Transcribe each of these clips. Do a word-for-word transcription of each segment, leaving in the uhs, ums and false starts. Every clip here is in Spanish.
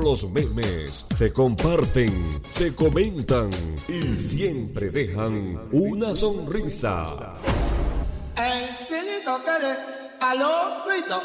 los memes se comparten, se comentan y siempre dejan una sonrisa. El tirito que le a los gritos,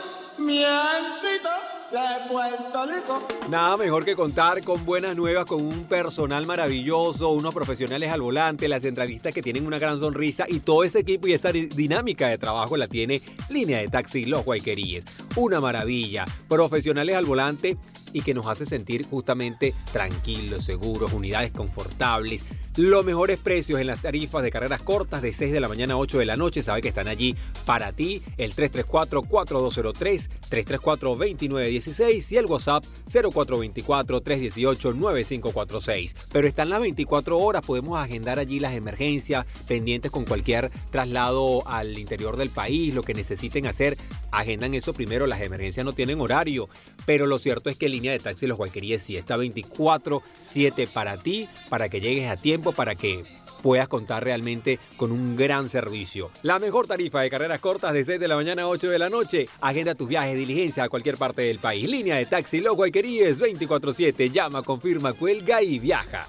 mientito de Puerto Rico. Nada mejor que contar con buenas nuevas, con un personal maravilloso, unos profesionales al volante, las centralistas que tienen una gran sonrisa y todo ese equipo y esa dinámica de trabajo la tiene Línea de Taxi Los Guayqueríes. Una maravilla, profesionales al volante y que nos hace sentir justamente tranquilos, seguros, unidades confortables. Los mejores precios en las tarifas de carreras cortas de seis de la mañana a ocho de la noche. Sabe que están allí para ti. El tres tres cuatro, cuatro dos cero tres, tres tres cuatro, dos nueve uno seis y el WhatsApp cero cuatro dos cuatro, tres uno ocho, nueve cinco cuatro seis. Pero están las veinticuatro horas. Podemos agendar allí las emergencias pendientes con cualquier traslado al interior del país. Lo que necesiten hacer, agendan eso primero. Las emergencias no tienen horario. Pero lo cierto es que Línea de Taxi Los Guayqueríes sí está veinticuatro siete para ti, para que llegues a tiempo, para que puedas contar realmente con un gran servicio. La mejor tarifa de carreras cortas de seis de la mañana a ocho de la noche. Agenda tus viajes, diligencia a cualquier parte del país. Línea de Taxi Los Guayqueríes veinticuatro siete. Llama, confirma, cuelga y viaja.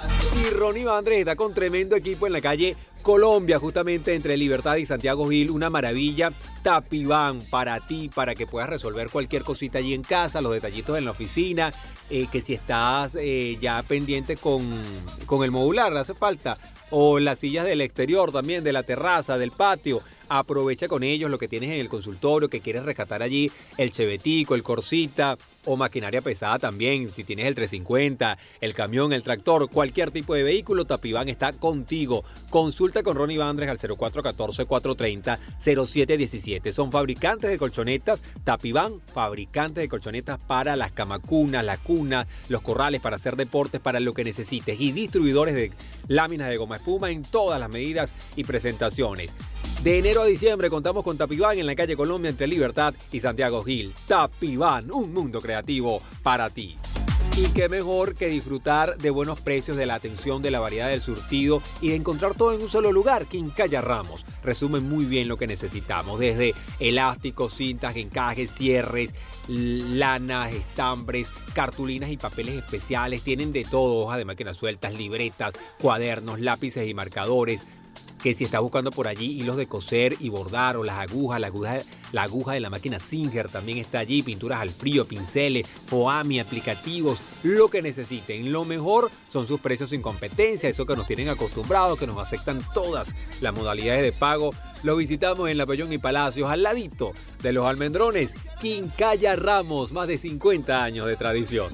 Y Ronnie Andrés está con tremendo equipo en la calle Colombia, justamente entre Libertad y Santiago Gil. Una maravilla. Tapiván para ti, para que puedas resolver cualquier cosita allí en casa, los detallitos en la oficina, eh, que si estás eh, ya pendiente con, con el modular, hace falta, o las sillas del exterior también, de la terraza, del patio. Aprovecha con ellos lo que tienes en el consultorio, que quieres rescatar allí el chevetico, el corsita o maquinaria pesada también. Si tienes el trescientos cincuenta, el camión, el tractor, cualquier tipo de vehículo, Tapiván está contigo. Consulta con Ronnie Vandres al cero cuatro uno cuatro, cuatro tres cero, cero siete uno siete. Son fabricantes de colchonetas. Tapiván, fabricantes de colchonetas para las camacunas, las cunas, los corrales, para hacer deportes, para lo que necesites. Y distribuidores de láminas de goma espuma en todas las medidas y presentaciones. De enero a diciembre contamos con Tapiván en la calle Colombia entre Libertad y Santiago Gil. Tapiván, un mundo creativo para ti. Y qué mejor que disfrutar de buenos precios, de la atención, de la variedad del surtido y de encontrar todo en un solo lugar. Quincalla Ramos resume muy bien lo que necesitamos, desde elásticos, cintas, encajes, cierres, lanas, estambres, cartulinas y papeles especiales. Tienen de todo, hojas de máquinas sueltas, libretas, cuadernos, lápices y marcadores. Que si estás buscando por allí hilos de coser y bordar, o las agujas, la aguja, la aguja de la máquina Singer también está allí, pinturas al frío, pinceles, foami, aplicativos, lo que necesiten. Lo mejor son sus precios sin competencia, eso que nos tienen acostumbrados, que nos aceptan todas las modalidades de pago. Lo visitamos en La Pellón y Palacios, al ladito de Los Almendrones. Quincalla Ramos, más de cincuenta años de tradición.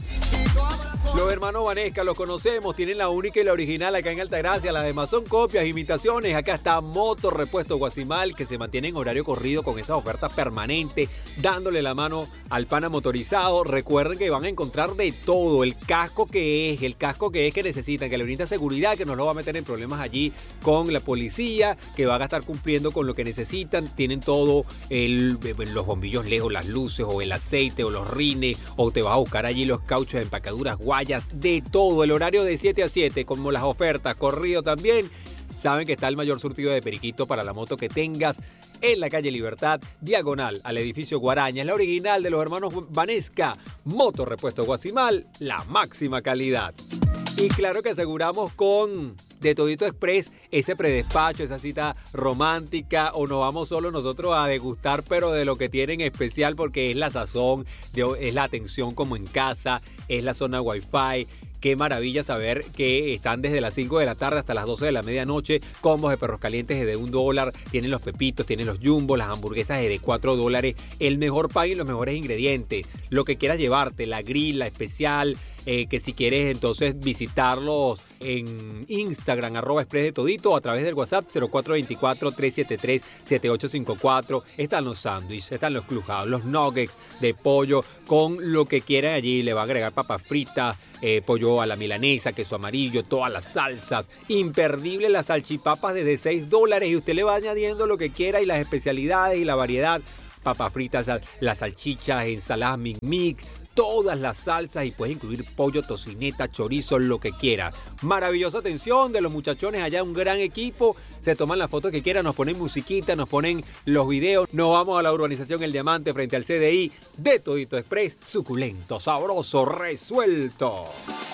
Los hermanos Vanesca los conocemos, tienen la única y la original acá en Altagracia. Las demás son copias, imitaciones. Acá está Moto Repuesto Guasimal, que se mantiene en horario corrido con esas ofertas permanentes, dándole la mano al pana motorizado. Recuerden que van a encontrar de todo, el casco que es, el casco que es que necesitan, que le brinda seguridad, que no lo va a meter en problemas allí con la policía, que van a estar cumpliendo con lo que necesitan. Tienen todo, el, los bombillos lejos, las luces, o el aceite, o los rines, o te vas a buscar allí los cauchos de empacaduras, guayas, de todo. El horario de siete a siete, como las ofertas, corrido también. Saben que está el mayor surtido de periquito para la moto que tengas en la calle Libertad, diagonal al edificio Guaraña. Es la original de los hermanos Vanesca. Moto Repuesto Guasimal, la máxima calidad. Y claro que aseguramos con De Todito Express ese predespacho, esa cita romántica, o nos vamos solo nosotros a degustar, pero de lo que tienen especial, porque es la sazón, es la atención como en casa, es la zona Wi-Fi. Qué maravilla saber que están desde las cinco de la tarde hasta las doce de la medianoche. Combos de perros calientes de un dólar. Tienen los pepitos, tienen los jumbos, las hamburguesas de cuatro dólares. El mejor pan y los mejores ingredientes. Lo que quieras llevarte, la grill, la especial. Eh, que si quieres entonces visitarlos en Instagram, arroba Express de Todito, o a través del WhatsApp cero cuatro dos cuatro, tres siete tres, siete ocho cinco cuatro. Están los sándwiches, están los clujados, los nuggets de pollo, con lo que quieran allí. Le va a agregar papas fritas, eh, pollo a la milanesa, queso amarillo, todas las salsas. Imperdible las salchipapas desde seis dólares, y usted le va añadiendo lo que quiera, y las especialidades y la variedad. Papas fritas, las salchichas, ensaladas mix mix. todas las salsas y puedes incluir pollo, tocineta, chorizo, lo que quieras. Maravillosa atención de los muchachones allá, un gran equipo. Se toman las fotos que quieran, nos ponen musiquita, nos ponen los videos. Nos vamos a la urbanización El Diamante frente al C D I de Todito Express. Suculento, sabroso, resuelto.